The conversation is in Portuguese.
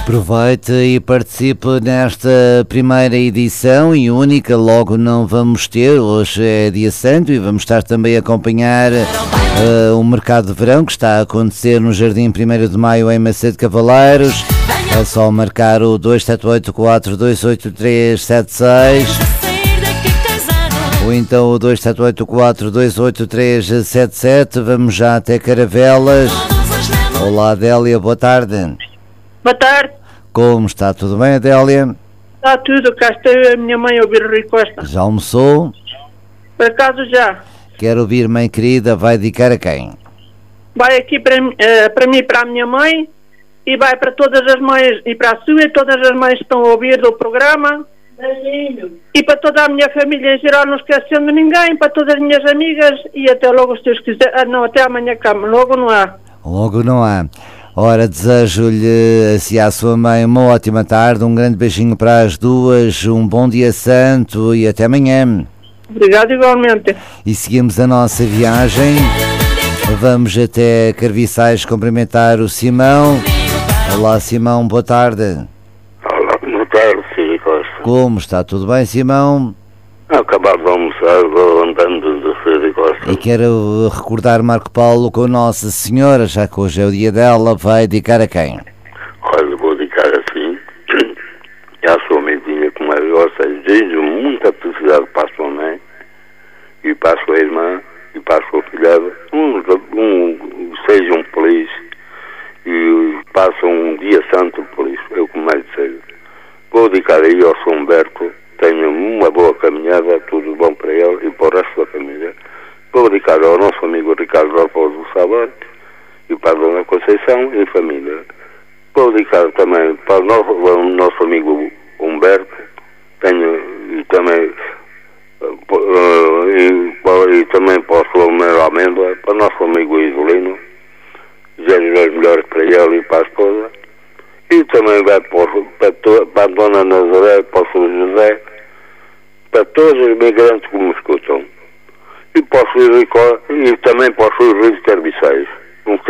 Aproveite e participe nesta primeira edição e única, logo não vamos ter, hoje é dia santo e vamos estar também a acompanhar o mercado de verão que está a acontecer no Jardim 1º de Maio em Macedo Cavaleiros. É só marcar o 278428376 ou então o 278428377. Vamos já até Caravelas. Olá Adélia, boa tarde. Boa tarde. Como está? Tudo bem, Adélia? Está tudo, cá está a minha mãe a ouvir Rui Costa. Já almoçou? Por acaso já. Quero ouvir, mãe querida, vai dedicar a quem? Vai aqui para mim e para a minha mãe, e vai para todas as mães, e para a sua e todas as mães que estão a ouvir do programa. Beijinho. E para toda a minha família em geral, não esquecendo ninguém, para todas as minhas amigas, e até logo, se Deus quiser. Não, até amanhã, cama, logo não há. Logo não há. Ora, desejo-lhe, assim, à sua mãe, uma ótima tarde, um grande beijinho para as duas, um bom dia santo e até amanhã. Obrigado igualmente. E seguimos a nossa viagem. Vamos até Carviçais cumprimentar o Simão. Olá, Simão, boa tarde. Olá, boa tarde, Sr. Costa. Como está? Tudo bem, Simão? Acabado de almoçar, vou andando de Sr. Costa. E quero recordar Marco Paulo com Nossa Senhora, já que hoje é o dia dela, vai dedicar a quem? Olha, vou dedicar assim, à sua amiguinha que mais gosta, desejo muita felicidade para a sua mãe, e para a sua irmã, e para a sua filhada, sejam felizes, e passam um dia santo feliz, é o que mais desejo. Vou dedicar aí ao São Humberto, tenham uma boa caminhada, tudo bom para ele e para o resto da família. Vou dedicar ao nosso amigo Ricardo Raposo do Sabor e para a Dona Conceição e família. Vou dedicar também para o nosso amigo Humberto, e também para o Flamengo Amêndoa, para o nosso amigo Isolino, desejo as melhores para ele e para a esposa. E também vai para a Dona Nazaré, para o São José, para todos os migrantes que me escutam. E também para os Rio de Carviçais.